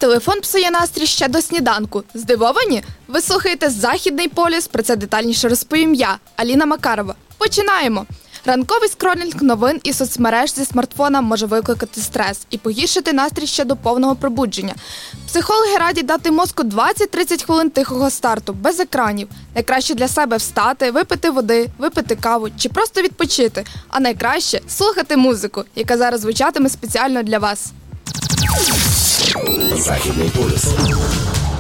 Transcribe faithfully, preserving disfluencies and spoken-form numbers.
Телефон псує настрій ще до сніданку. Здивовані? Ви слухаєте «Західний полюс», про це детальніше розповім я, Аліна Макарова. Починаємо! Ранковий скролінг новин і соцмереж зі смартфона може викликати стрес і погіршити настрій ще до повного пробудження. Психологи радять дати мозку двадцять-тридцять хвилин тихого старту, без екранів. Найкраще для себе встати, випити води, випити каву чи просто відпочити. А найкраще – слухати музику, яка зараз звучатиме спеціально для вас. Західний полюс.